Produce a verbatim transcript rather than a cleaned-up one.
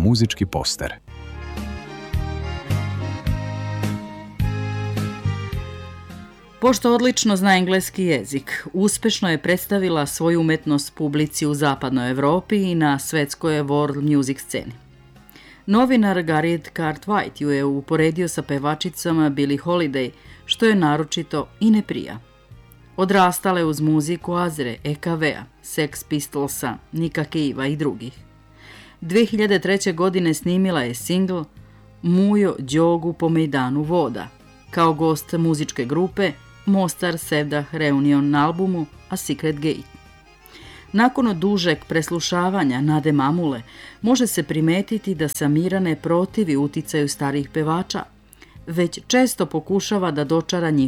muzički poster. Pošto odlično zna engleski jezik, uspešno je predstavila svoju umetnost publici u zapadnoj Evropi i na svetskoj world music sceni. Novinar Gareth Cartwright ju je uporedio sa pevačicama Billie Holiday, što je naročito i ne prija. Odrastale uz muziku Azre, E K V-a, Sex Pistolsa, Nika Cave-a i drugih. dve hiljade treće. godine snimila je singl Mujo Đogu po mejdanu voda, kao gost muzičke grupe Mostar Sevdah Reunion na albumu A Secret Gate. Nakon dužeg preslušavanja Nade Mamule, može se primetiti da Samira ne protivi uticaju starih pevača, već često pokušava da dočara njihov